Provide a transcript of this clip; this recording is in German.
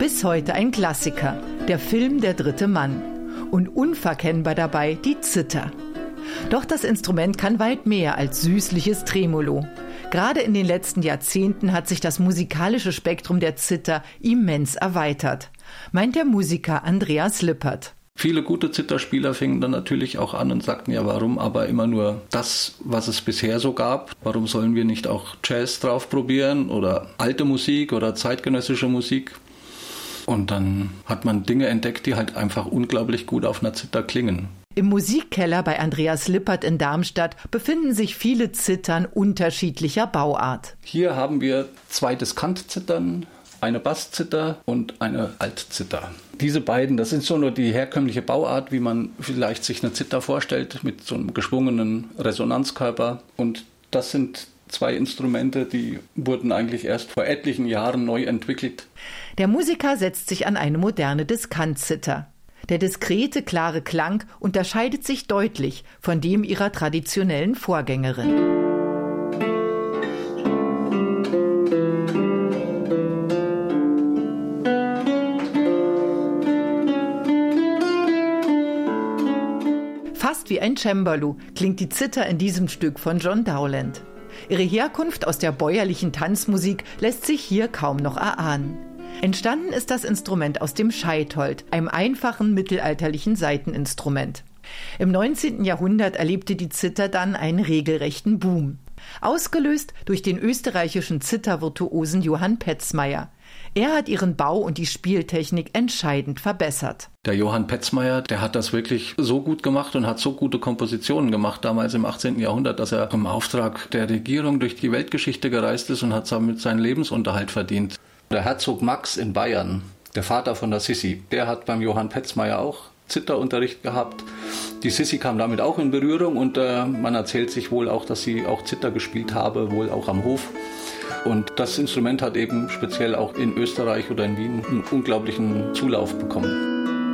Bis heute ein Klassiker, der Film Der dritte Mann. Und unverkennbar dabei die Zither. Doch das Instrument kann weit mehr als süßliches Tremolo. Gerade in den letzten Jahrzehnten hat sich das musikalische Spektrum der Zither immens erweitert, meint der Musiker Andreas Lippert. Viele gute Zitherspieler fingen dann natürlich auch an und sagten, ja, warum aber immer nur das, was es bisher so gab? Warum sollen wir nicht auch Jazz drauf probieren oder alte Musik oder zeitgenössische Musik? Und dann hat man Dinge entdeckt, die halt einfach unglaublich gut auf einer Zither klingen. Im Musikkeller bei Andreas Lippert in Darmstadt befinden sich viele Zithern unterschiedlicher Bauart. Hier haben wir 2 Diskantzithern, eine Basszither und eine Altzither. Diese beiden, das sind so nur die herkömmliche Bauart, wie man vielleicht sich eine Zither vorstellt, mit so einem geschwungenen Resonanzkörper. Und das sind 2 Instrumente, die wurden eigentlich erst vor etlichen Jahren neu entwickelt. Der Musiker setzt sich an eine moderne Diskantzither. Der diskrete, klare Klang unterscheidet sich deutlich von dem ihrer traditionellen Vorgängerin. Fast wie ein Cembalo klingt die Zither in diesem Stück von John Dowland. Ihre Herkunft aus der bäuerlichen Tanzmusik lässt sich hier kaum noch erahnen. Entstanden ist das Instrument aus dem Scheithold, einem einfachen mittelalterlichen Saiteninstrument. Im 19. Jahrhundert erlebte die Zither dann einen regelrechten Boom. Ausgelöst durch den österreichischen Zithervirtuosen Johann Petzmeier. Er hat ihren Bau und die Spieltechnik entscheidend verbessert. Der Johann Petzmeier, der hat das wirklich so gut gemacht und hat so gute Kompositionen gemacht, damals im 18. Jahrhundert, dass er im Auftrag der Regierung durch die Weltgeschichte gereist ist und hat damit seinen Lebensunterhalt verdient. Der Herzog Max in Bayern, der Vater von der Sissi, der hat beim Johann Petzmeier auch Zitherunterricht gehabt. Die Sissi kam damit auch in Berührung und man erzählt sich wohl auch, dass sie auch Zither gespielt habe, wohl auch am Hof. Und das Instrument hat eben speziell auch in Österreich oder in Wien einen unglaublichen Zulauf bekommen.